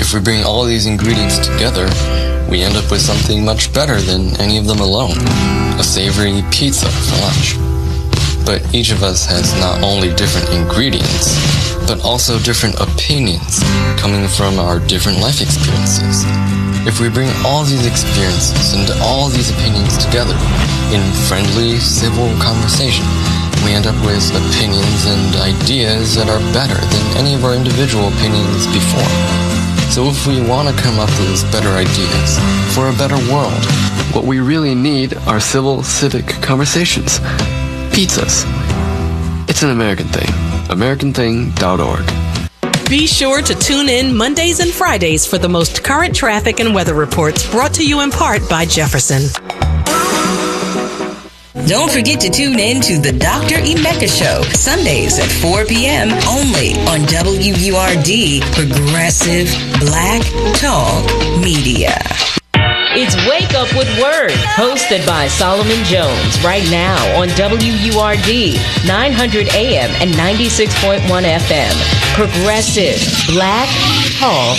If we bring all these ingredients together, we end up with something much better than any of them alone. A savory pizza for lunch. But each of us has not only different ingredients, but also different opinions coming from our different life experiences. If we bring all these experiences and all these opinions together in friendly, civil conversation, we end up with opinions and ideas that are better than any of our individual opinions before. So if we want to come up with better ideas for a better world, what we really need are civil, civic conversations. Pizzas. It's an American thing. AmericanThing.org. Be sure to tune in Mondays and Fridays for the most current traffic and weather reports, brought to you in part by Jefferson. Don't forget to tune in to the Dr. Emeka Show, Sundays at 4 p.m. only on WURD, Progressive Black Talk Media. It's Wake Up with Word, hosted by Solomon Jones, right now on WURD, 900 AM and 96.1 FM. Progressive Black Talk